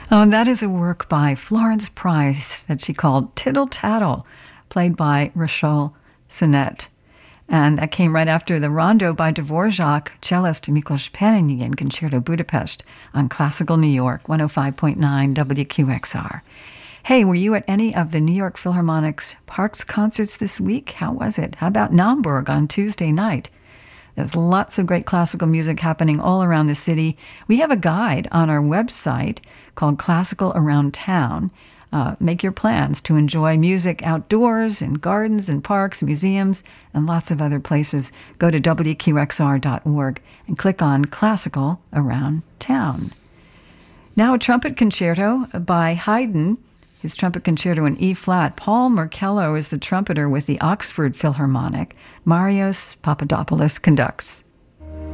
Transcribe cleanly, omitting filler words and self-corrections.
Oh, and that is a work by Florence Price that she called Tittle Tattle, played by Rochelle Sinet. And that came right after the Rondo by Dvorak, cellist Miklos Perenyin, Concerto Budapest on Classical New York, 105.9 WQXR. Hey, were you at any of the New York Philharmonic's Parks concerts this week? How was it? How about Naumburg on Tuesday night? There's lots of great classical music happening all around the city. We have a guide on our website called Classical Around Town. Make your plans to enjoy music outdoors, in gardens and parks, museums, and lots of other places. Go to WQXR.org and click on Classical Around Town. Now a trumpet concerto by Haydn, his trumpet concerto in E-flat. Paul Markello is the trumpeter with the Oxford Philharmonic. Marios Papadopoulos conducts.